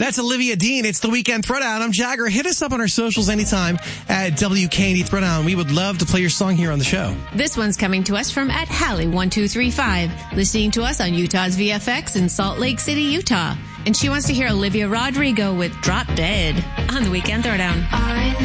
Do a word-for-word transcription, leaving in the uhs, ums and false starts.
That's Olivia Dean. It's the Weekend Throwdown. I'm Jagger. Hit us up on our socials anytime at W K N D Throwdown. We would love to play your song here on the show. This one's coming to us from at Hallie one two three five, listening to us on Utah's V F X in Salt Lake City, Utah. And she wants to hear Olivia Rodrigo with Drop Dead on the Weekend Throwdown. I